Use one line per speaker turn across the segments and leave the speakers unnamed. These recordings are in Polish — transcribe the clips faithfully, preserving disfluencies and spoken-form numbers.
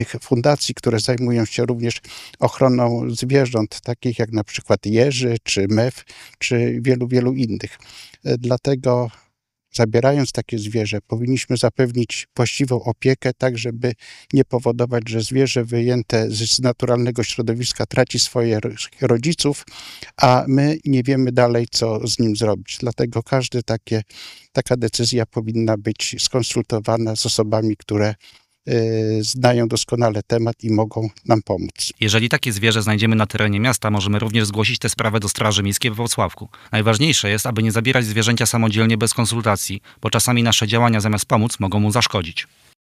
fundacji, które zajmują się również ochroną zwierząt, takich jak na przykład jeży, czy mew, czy wielu, wielu innych. Dlatego zabierając takie zwierzę, powinniśmy zapewnić właściwą opiekę, tak żeby nie powodować, że zwierzę wyjęte z naturalnego środowiska traci swoje rodziców, a my nie wiemy dalej, co z nim zrobić. Dlatego każdy takie, taka decyzja powinna być skonsultowana z osobami, które znają doskonale temat i mogą nam pomóc.
Jeżeli takie zwierzę znajdziemy na terenie miasta, możemy również zgłosić tę sprawę do Straży Miejskiej we Włocławku. Najważniejsze jest, aby nie zabierać zwierzęcia samodzielnie bez konsultacji, bo czasami nasze działania zamiast pomóc mogą mu zaszkodzić.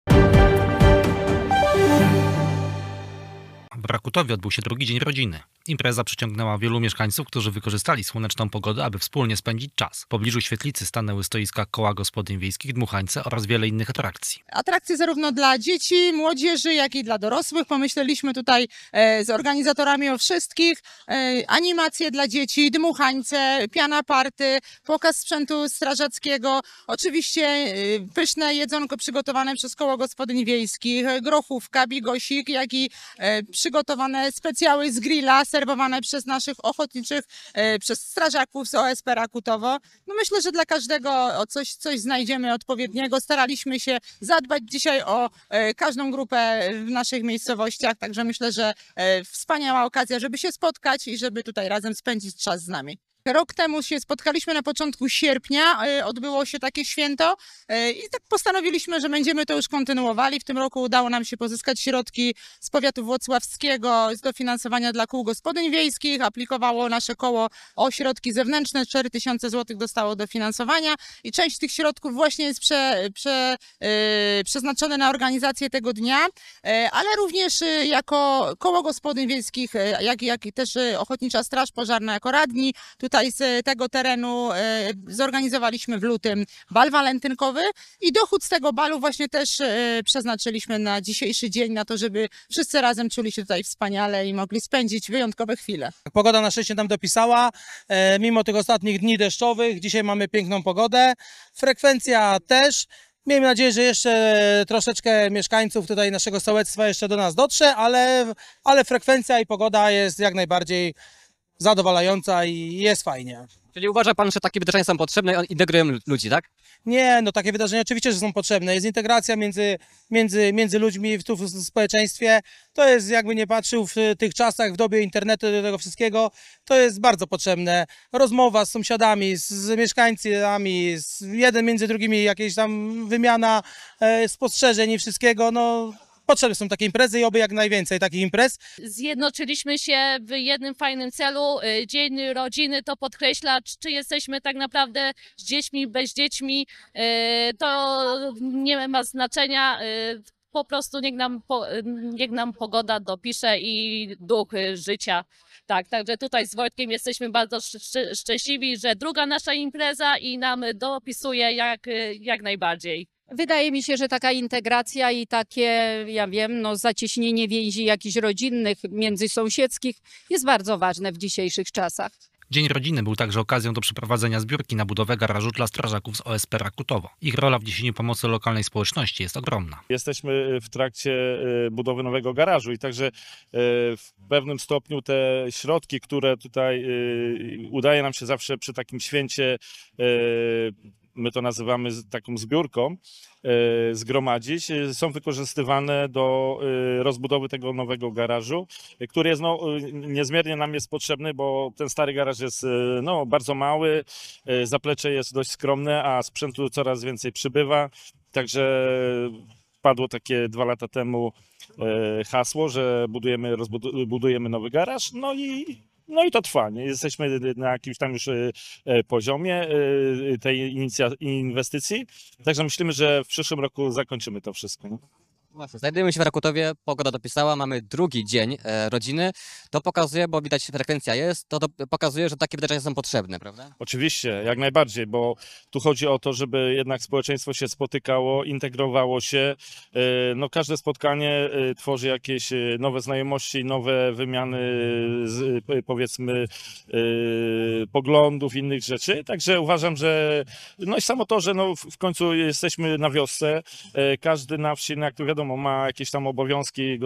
W Rakutowie odbył się drugi dzień rodziny. Impreza przyciągnęła wielu mieszkańców, którzy wykorzystali słoneczną pogodę, aby wspólnie spędzić czas. W pobliżu świetlicy stanęły stoiska koła gospodyń wiejskich, dmuchańce oraz wiele innych atrakcji.
Atrakcje zarówno dla dzieci, młodzieży, jak i dla dorosłych. Pomyśleliśmy tutaj e, z organizatorami o wszystkich. E, animacje dla dzieci, dmuchańce, piana party, pokaz sprzętu strażackiego. Oczywiście e, pyszne jedzonko przygotowane przez koło gospodyń wiejskich, grochówka, bigosik, jak i e, przygotowane specjały z grilla, serwowane przez naszych ochotniczych, e, przez strażaków z O S P Rakutowo. No myślę, że dla każdego coś, coś znajdziemy odpowiedniego. Staraliśmy się zadbać dzisiaj o e, każdą grupę w naszych miejscowościach, także myślę, że e, wspaniała okazja, żeby się spotkać i żeby tutaj razem spędzić czas z nami. Rok temu się spotkaliśmy na początku sierpnia, odbyło się takie święto i tak postanowiliśmy, że będziemy to już kontynuowali. W tym roku udało nam się pozyskać środki z powiatu włocławskiego z dofinansowania dla kół gospodyń wiejskich. Aplikowało nasze koło o środki zewnętrzne, cztery tysiące złotych dostało dofinansowania i część tych środków właśnie jest prze, prze, yy, przeznaczone na organizację tego dnia, yy, ale również jako koło gospodyń wiejskich, jak, jak i też Ochotnicza Straż Pożarna jako radni. Tutaj z tego terenu e, zorganizowaliśmy w lutym bal walentynkowy i dochód z tego balu właśnie też e, przeznaczyliśmy na dzisiejszy dzień, na to, żeby wszyscy razem czuli się tutaj wspaniale i mogli spędzić wyjątkowe chwile.
Pogoda na szczęście nam dopisała, e, mimo tych ostatnich dni deszczowych, dzisiaj mamy piękną pogodę, frekwencja też. Miejmy nadzieję, że jeszcze troszeczkę mieszkańców tutaj naszego sołectwa jeszcze do nas dotrze, ale, ale frekwencja i pogoda jest jak najbardziej zadowalająca i jest fajnie.
Czyli uważa pan, że takie wydarzenia są potrzebne i integrują ludzi, tak?
Nie, no takie wydarzenia oczywiście, że są potrzebne. Jest integracja między, między, między ludźmi w, tu w społeczeństwie. To jest, jakby nie patrzył, w tych czasach, w dobie internetu, tego wszystkiego, to jest bardzo potrzebne. Rozmowa z sąsiadami, z, z mieszkańcami, z, jeden między drugimi, jakieś tam wymiana e, spostrzeżeń i wszystkiego, no... Potrzebne są takie imprezy i oby jak najwięcej takich imprez.
Zjednoczyliśmy się w jednym fajnym celu. Dzień rodziny to podkreśla, czy jesteśmy tak naprawdę z dziećmi, bez dziećmi. To nie ma znaczenia. Po prostu niech nam, niech nam pogoda dopisze i duch życia. Tak, także tutaj z Wojtkiem jesteśmy bardzo szcz szczęśliwi, że druga nasza impreza i nam dopisuje jak, jak najbardziej.
Wydaje mi się, że taka integracja i takie, ja wiem, no, zacieśnienie więzi jakichś rodzinnych, międzysąsiedzkich jest bardzo ważne w dzisiejszych czasach.
Dzień rodziny był także okazją do przeprowadzenia zbiórki na budowę garażu dla strażaków z O S P Rakutowo. Ich rola w niesieniu pomocy lokalnej społeczności jest ogromna.
Jesteśmy w trakcie budowy nowego garażu i także w pewnym stopniu te środki, które tutaj udaje nam się zawsze przy takim święcie, my to nazywamy taką zbiórką, zgromadzić, są wykorzystywane do rozbudowy tego nowego garażu, który jest no, niezmiernie nam jest potrzebny, bo ten stary garaż jest no, bardzo mały, zaplecze jest dość skromne, a sprzętu coraz więcej przybywa, także padło takie dwa lata temu hasło, że budujemy, rozbudujemy nowy garaż, no i No i to trwa, nie? Jesteśmy na jakimś tam już poziomie tej inwestycji, także myślimy, że w przyszłym roku zakończymy to wszystko. Nie?
Właśnie, znajdujemy się w Rakutowie, pogoda dopisała, mamy drugi dzień e, rodziny. To pokazuje, bo widać frekwencja jest, to, to pokazuje, że takie wydarzenia są potrzebne, prawda?
Oczywiście, jak najbardziej, bo tu chodzi o to, żeby jednak społeczeństwo się spotykało, integrowało się. E, no, każde spotkanie e, tworzy jakieś nowe znajomości, nowe wymiany, z, powiedzmy, e, poglądów, innych rzeczy. Także uważam, że no i samo to, że no, w końcu jesteśmy na wiosce, e, każdy na wsi, no, jak to wiadomo, wiadomo, ma jakieś tam obowiązki